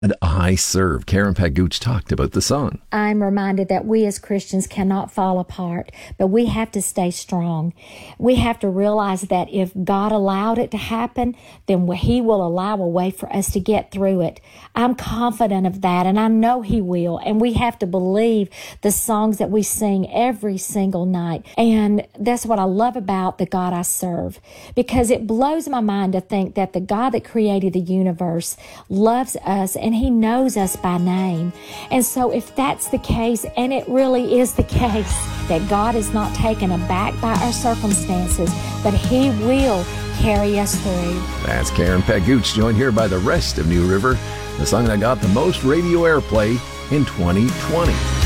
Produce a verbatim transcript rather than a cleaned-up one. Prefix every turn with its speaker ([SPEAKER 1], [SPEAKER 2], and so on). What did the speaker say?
[SPEAKER 1] And I Serve. Karen Pagooch talked about the song.
[SPEAKER 2] I'm reminded that we as Christians cannot fall apart, but we have to stay strong. We have to realize that if God allowed it to happen, then He will allow a way for us to get through it. I'm confident of that, and I know He will. And we have to believe the songs that we sing every single night. And that's what I love about the God I serve, because it blows my mind to think that the God that created the universe loves us and He knows us by name. And so if that's the case, and it really is the case, that God is not taken aback by our circumstances, but He will carry us through.
[SPEAKER 1] That's Karen Pagooch, joined here by the rest of New River, the song that got the most radio airplay in twenty twenty.